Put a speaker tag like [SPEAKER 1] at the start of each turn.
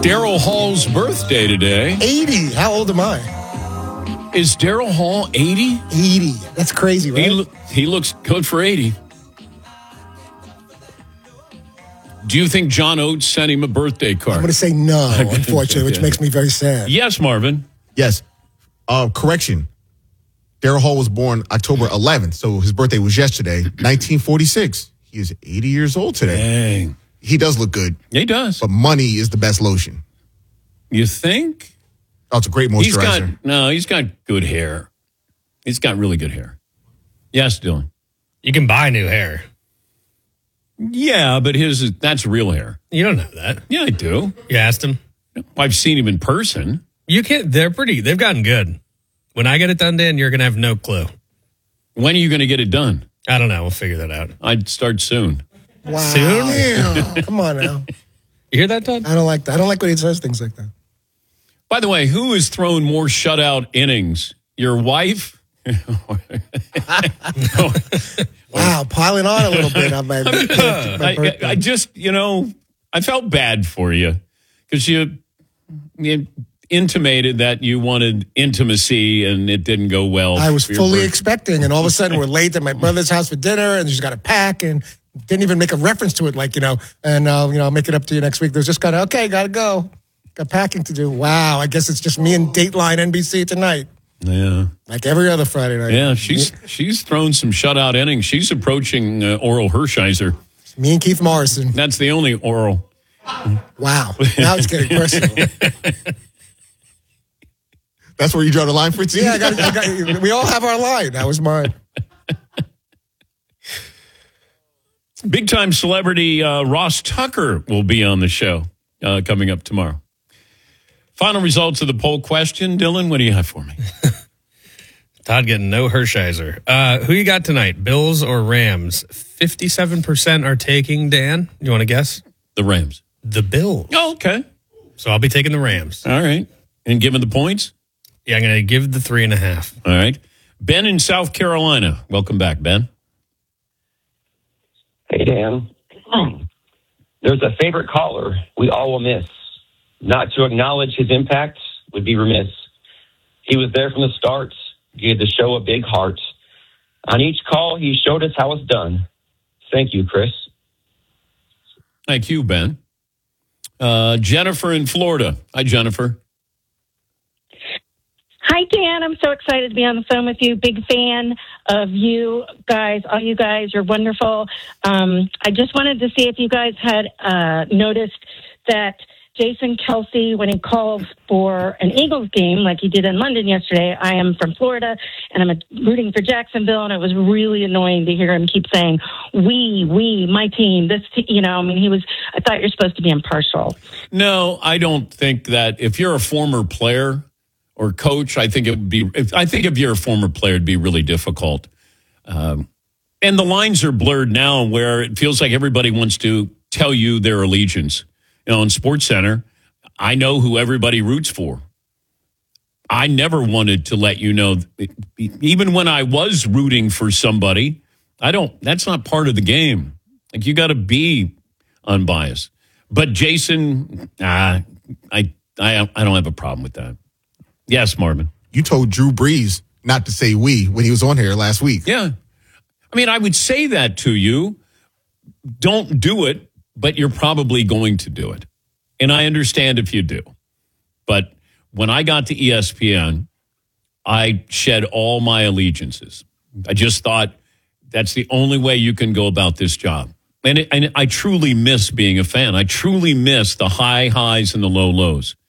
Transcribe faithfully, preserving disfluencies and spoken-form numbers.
[SPEAKER 1] Daryl Hall's birthday today.
[SPEAKER 2] eighty. How old am I?
[SPEAKER 1] Is Daryl Hall eighty?
[SPEAKER 2] eighty. That's crazy, right?
[SPEAKER 1] He, lo- he looks good for eighty. Do you think John Oates sent him a birthday card?
[SPEAKER 2] I'm going to say no, unfortunately, which makes me very sad.
[SPEAKER 1] Yes, Marvin.
[SPEAKER 3] Yes. Uh, correction. Daryl Hall was born October eleventh, so his birthday was yesterday, nineteen forty-six. He is eighty years old today.
[SPEAKER 1] Dang.
[SPEAKER 3] He does look good.
[SPEAKER 1] He does.
[SPEAKER 3] But money is the best lotion.
[SPEAKER 1] You think?
[SPEAKER 3] Oh, it's a great moisturizer.
[SPEAKER 1] He's got, no, he's got good hair. He's got really good hair. Yes, Dylan.
[SPEAKER 4] You can buy new hair.
[SPEAKER 1] Yeah, but his is, that's real hair.
[SPEAKER 4] You don't know that.
[SPEAKER 1] Yeah, I do.
[SPEAKER 4] You asked him?
[SPEAKER 1] I've seen him in person.
[SPEAKER 4] You can't. They're pretty. They've gotten good. When I get it done, Dan, you're going to have no clue.
[SPEAKER 1] When are you going to get it done?
[SPEAKER 4] I don't know. We'll figure that out.
[SPEAKER 1] I'd start soon.
[SPEAKER 2] Wow.
[SPEAKER 4] Soon?
[SPEAKER 2] Damn. Come on now.
[SPEAKER 4] You hear that, Todd?
[SPEAKER 2] I don't like that. I don't like when he says things like that.
[SPEAKER 1] By the way, who has thrown more shutout innings? Your wife?
[SPEAKER 2] Wow, piling on a little bit on my, my
[SPEAKER 1] I,
[SPEAKER 2] birthday.
[SPEAKER 1] I just, you know, I felt bad for you because you, you intimated that you wanted intimacy and it didn't go well.
[SPEAKER 2] I was
[SPEAKER 1] for your
[SPEAKER 2] fully
[SPEAKER 1] birthday.
[SPEAKER 2] expecting, and all of a sudden we're late at my brother's house for dinner, and she's got to pack, and didn't even make a reference to it, like, you know, and, uh, you know, I'll make it up to you next week. There's just kind of, okay, got to go. Got packing to do. Wow, I guess it's just me and Dateline N B C tonight.
[SPEAKER 1] Yeah.
[SPEAKER 2] Like every other Friday night.
[SPEAKER 1] Yeah, she's she's thrown some shutout innings. She's approaching uh, Oral Hershiser.
[SPEAKER 2] Me and Keith Morrison.
[SPEAKER 1] That's the only Oral.
[SPEAKER 2] Wow. Now it's getting personal.
[SPEAKER 3] That's where you draw the line, Fritzy?
[SPEAKER 2] Yeah, I got, I got, we all have our line. That was mine.
[SPEAKER 1] Big time celebrity uh, Ross Tucker will be on the show uh, coming up tomorrow. Final results of the poll question. Dylan, what do you have for me?
[SPEAKER 4] Todd getting no Hershiser. Uh, who you got tonight? Bills or Rams? fifty-seven percent are taking, Dan. You want to guess?
[SPEAKER 1] The Rams.
[SPEAKER 4] The Bills.
[SPEAKER 1] Oh, okay.
[SPEAKER 4] So I'll be taking the Rams.
[SPEAKER 1] All right. And given the points?
[SPEAKER 4] Yeah, I'm going to give the three and a half.
[SPEAKER 1] All right. Ben in South Carolina. Welcome back, Ben.
[SPEAKER 5] Hey, Dan. There's a favorite caller we all will miss. Not to acknowledge his impact would be remiss. He was there from the start, gave the show a big heart. On each call, he showed us how it's done. Thank you, Chris.
[SPEAKER 1] Thank you, Ben. Uh, Jennifer in Florida. Hi, Jennifer.
[SPEAKER 6] Hi, Dan. I'm so excited to be on the phone with you. Big fan of you guys. All you guys, you're wonderful. Um, I just wanted to see if you guys had uh, noticed that Jason Kelsey, when he calls for an Eagles game like he did in London yesterday, I am from Florida, and I'm rooting for Jacksonville, and it was really annoying to hear him keep saying, we, we, my team, this, t-, you know, I mean, he was, I thought you're supposed to be impartial.
[SPEAKER 1] No, I don't think that. If you're a former player or coach, I think it would be, if, I think if you're a former player, it'd be really difficult. Um, and the lines are blurred now where it feels like everybody wants to tell you their allegiance. You know, in SportsCenter, I know who everybody roots for. I never wanted to let you know, even when I was rooting for somebody, I don't, that's not part of the game. Like, you got to be unbiased. But Jason, uh, I, I, I don't have a problem with that. Yes, Marvin.
[SPEAKER 3] You told Drew Brees not to say we when he was on here last week.
[SPEAKER 1] Yeah. I mean, I would say that to you. Don't do it. But you're probably going to do it. And I understand if you do. But when I got to E S P N, I shed all my allegiances. I just thought that's the only way you can go about this job. And, it, and I truly miss being a fan. I truly miss the high highs and the low lows.